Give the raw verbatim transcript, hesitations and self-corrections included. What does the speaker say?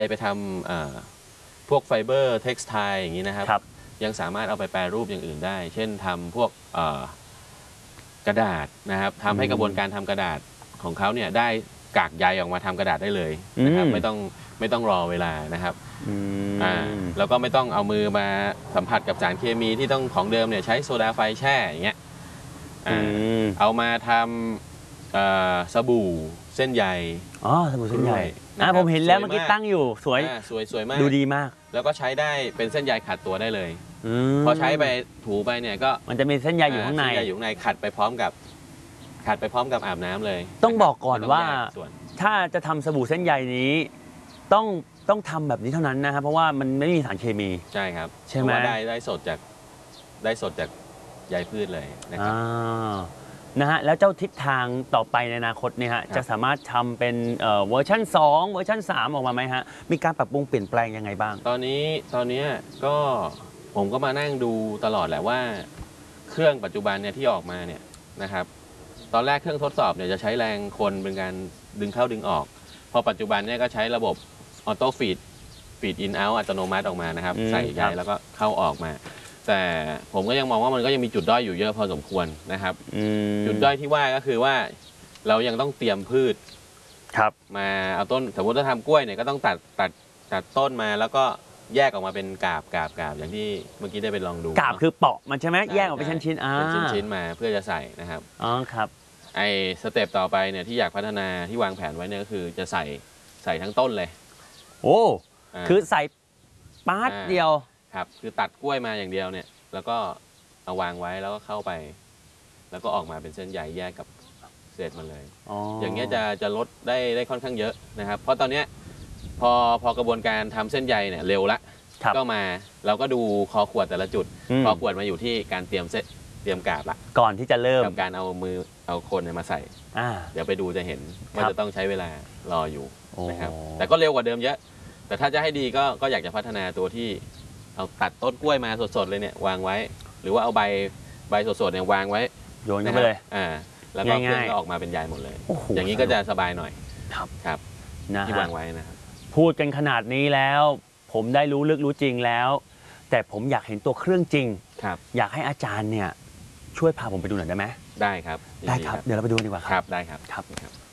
ไปทำพวกไฟเบอร์เท็กซ์ไทอย่างนี้นะครับรบยังสามารถเอาไปแปรรูปอย่างอื่นได้ เช่นทำพวกกระดาษนะครับทำให้กระบวนการทำกระดาษของเขาเนี่ยได้กากใยออกมาทำกระดาษได้เลยนะครับไม่ต้องไม่ต้องรอเวลานะครับอ่าแล้วก็ไม่ต้องเอามือมาสัมผัสกับสารเคมีที่ต้องของเดิมเนี่ยใช้โซดาไฟแช่อย่างเงี้ยเอามาทำสบู่เส้นใยอ๋อสบู่เส้นใยอ่าผมเห็นแล้วเมื่อกี้ตั้งอยู่สวยสวยสวยมากดูดีมากแล้วก็ใช้ได้เป็นเส้นใยขัดตัวได้เลยพอใช้ไปถูไปเนี่ยก็มันจะมีเส้นใยอยู่ข้างในเส้นใยอยู่ข้างในขัดไปพร้อมกับขัดไปพร้อมกับอาบน้ำเลยต้องบอกก่อนว่าถ้าจะทำสบู่เส้นใยนี้ต้องต้องทำแบบนี้เท่านั้นนะครับเพราะว่ามันไม่มีสารเคมีใช่ครับใช่ไหมได้ได้สดจากได้สดจากใยพืชเลยนะครับนะฮะแล้วเจ้าทิศทางต่อไปในอนาคตเนี่ยฮะจะสามารถทำเป็นเวอร์ชันสองเวอร์ชันสามออกมาไหมฮะมีการปรับปรุงเปลี่ยนแปลงยังไงบ้างตอนนี้ตอนนี้ก็ผมก็มานั่งดูตลอดแหละว่าเครื่องปัจจุบันเนี่ยที่ออกมาเนี่ยนะครับตอนแรกเครื่องทดสอบเนี่ยจะใช้แรงคนเป็นการดึงเข้าดึงออกพอปัจจุบันเนี่ยก็ใช้ระบบออโต้ฟีดฟีดอินเอาท์อัตโนมัติออกมานะครับใส่ใยแล้วก็เข้าออกมาแต่ผมก็ยังมองว่ามันก็ยังมีจุดด้อยอยู่เยอะพอสมควรนะครับจุดด้อยที่ว่าก็คือว่าเรายังต้องเตรียมพืชครับมาเอาต้นสมมติถ้าทำกล้วยเนี่ยก็ต้องตัดตัดตัดต้นมาแล้วก็แยกออกมาเป็นกาบกาบกาบอย่างที่เมื่อกี้ได้ไปลองดูกาบคือเปาะมันใช่ไหมแยกออกเป็นชิ้นชิ้นเป็นชิ้นชิ้นมาเพื่อจะใส่นะครับอ๋อครับไอสเต็ปต่อไปเนี่ยที่อยากพัฒนาที่วางแผนไว้เนี่ยก็คือจะใส่ใส่ทั้งต้นเลยโอ้คือใส่ปาร์ตเดียวครับคือตัดกล้วยมาอย่างเดียวเนี่ยแล้วก็เอาวางไว้แล้วก็เข้าไปแล้วก็ออกมาเป็นเส้นใยแยกกับเศษมันเลยอ อย่างเงี้ยจะจะลดได้ได้ค่อนข้างเยอะนะครับเพราะตอนเนี้ยพอพอกระบวนการทำเส้นใยเนี่ยเร็วละก็มาเราก็ดูคอขวดแต่ละจุดคอขวดมาอยู่ที่การเตรียมเส้นเตรียมกาบละก่อนที่จะเริ่มกับการเอามือเอาคนมาใส่เดี๋ยวไปดูจะเห็นว่าจะต้องใช้เวลารออยู่นะครับแต่ก็เร็วกว่าเดิมเยอะแต่ถ้าจะให้ดีก็ก็อยากจะพัฒนาตัวที่เอาตัดต้นกล้วยมาสดๆเลยเนี่ยวางไว้หรือว่าเอาใบใบสดๆเนี่ยวางไว้โยนไปเลยอ่าแล้วก็เครื่องก็ออกมาเป็นใยหมดเลยอย่างนี้ก็จะสบายหน่อยครับครับที่วางไว้นะครับพูดกันขนาดนี้แล้วผมได้รู้ลึกรู้จริงแล้วแต่ผมอยากเห็นตัวเครื่องจริงครับอยากให้อาจารย์เนี่ยช่วยพาผมไปดูหน่อยได้ไหมได้ครับได้ครับเดี๋ยวเราไปดูดีกว่าครับได้ครับครับ